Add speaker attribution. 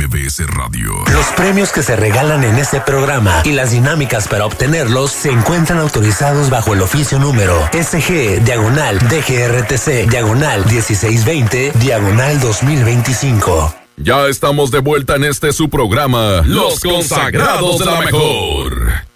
Speaker 1: MBS Radio.
Speaker 2: Los premios que se regalan en este programa y las dinámicas para obtenerlos se encuentran autorizados bajo el oficio número SG/DGRTC/1620/2025.
Speaker 1: Ya estamos de vuelta en este su programa, Los Consagrados de la Mejor.